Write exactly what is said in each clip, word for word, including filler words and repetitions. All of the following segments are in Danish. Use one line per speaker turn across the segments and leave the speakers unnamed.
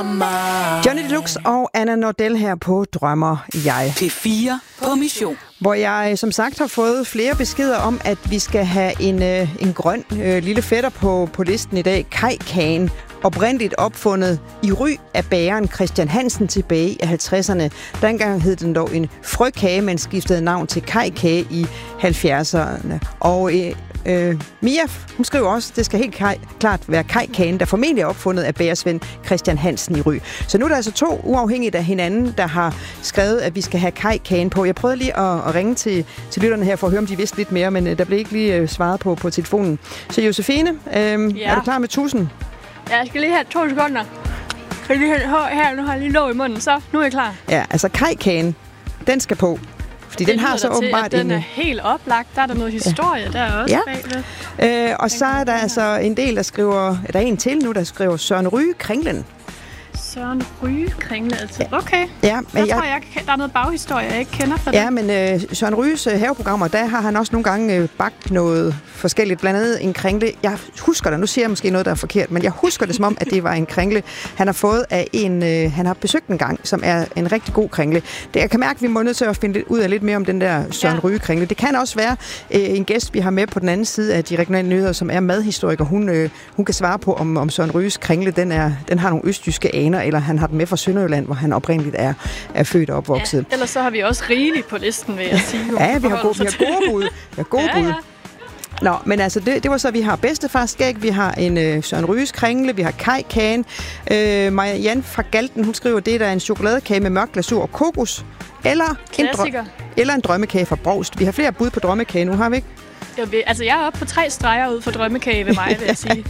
drømmer.
Johnny Deluxe og Anna Nordell her på Drømmer Jeg.
P fire på mission.
Hvor jeg som sagt har fået flere beskeder om, at vi skal have en, øh, en grøn øh, lille fætter på, på listen i dag. Kajkagen. Oprindeligt opfundet i Ry af bageren Christian Hansen tilbage i halvtredserne. Dengang hed den dog en frøkage, men skiftede navn til kajkage i halvfjerdserne. Og øh, øh, Mia, hun skriver også, at det skal helt kaj, klart være kajkagen, der formentlig er opfundet af bagersvend Christian Hansen i Ry. Så nu er der altså to uafhængigt af hinanden, der har skrevet, at vi skal have kajkagen på. Jeg prøvede lige at, at ringe til, til lytterne her for at høre, om de vidste lidt mere, men øh, der blev ikke lige øh, svaret på på telefonen. Så Josefine, øh, ja. Er du klar med tusind?
Ja, jeg skal lige have to sekunder. Kan lige have her, nu har jeg lige låg i munden, så nu er jeg klar.
Ja, altså kajkagen, den skal på. Fordi den har så åbenbart
til, at den
en...
er helt oplagt. Der er der noget historie ja. Der også
ja.
bagved.
Øh, og så er der altså en del, der skriver... Der er en til nu, der skriver Søren Ryge Kringlen.
Søren Ryge Kringle, altså. Okay.
Ja, men
jeg, jeg tror, jeg, der er noget baghistorie, jeg ikke kender for
ja,
det.
men øh, Søren Ryges øh, haveprogrammer, der har han også nogle gange øh, bagt noget forskelligt. Blandt andet en kringle. Jeg husker det, nu siger jeg måske noget, der er forkert, men jeg husker det som om, at det var en kringle, han har fået af en, øh, han har besøgt en gang, som er en rigtig god kringle. Det, jeg kan mærke, at vi må nødt til at finde lidt ud af lidt mere om den der Søren ja. Ryge Kringle. Det kan også være øh, en gæst, vi har med på den anden side af de regionale nyheder, som er madhistoriker. Hun, øh, hun kan svare på, om, om Søren Ryges Kringle, den, er, den har nogle østjyske aner, eller han har den med fra Sønderjylland, hvor han oprindeligt er, er født og opvokset.
Ja, ellers så har vi også rigeligt på listen, vil jeg sige.
Ja, vi har, gode, vi har gode bud. Vi har gode
ja,
bud.
Ja.
Nå, men altså, det, det var så, vi har bedstefarskæg, vi har en øh, Søren Ryges Kringle, vi har kajkagen. Øh, Marianne fra Galten, hun skriver, det der er en chokoladekage med mørk glasur og kokos. Eller en, drø- eller en drømmekage fra Brovst. Vi har flere bud på drømmekage nu, har vi ikke?
Jeg vil, altså, jeg er oppe på tre streger ud for drømmekage ved mig, vil jeg sige.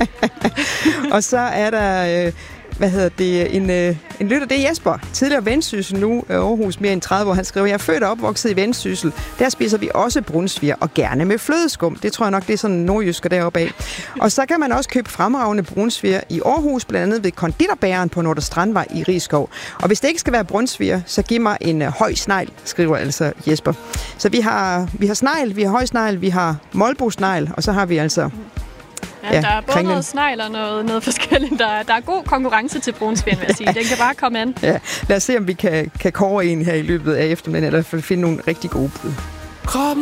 Og så er der... Øh, Hvad hedder det? En, øh, en lytter, det er Jesper, tidligere Vendsyssel, nu Aarhus, mere end tredive år. Han skriver, jeg er født og opvokset i Vendsyssel. Der spiser vi også brunsviger, og gerne med flødeskum. Det tror jeg nok, det er sådan nordjysk deroppe af. Og så kan man også købe fremragende brunsviger i Aarhus, blandt andet ved konditorbæren på Nordre Strandvej i Rigskov. Og hvis det ikke skal være brunsviger, så giv mig en øh, høj snegl, skriver altså Jesper. Så vi har, vi har snegl, vi har høj snegl, vi har molbosnegl, og så har vi altså...
Ja, ja, der er både kringlen. Noget snegl og noget, noget forskelligt. Der er, der er god konkurrence til brunsvigen, vil jeg sige. Den kan bare komme an.
Ja, lad os se, om vi kan, kan kåre en her i løbet af eftermiddagen, eller finde nogle rigtig gode bud.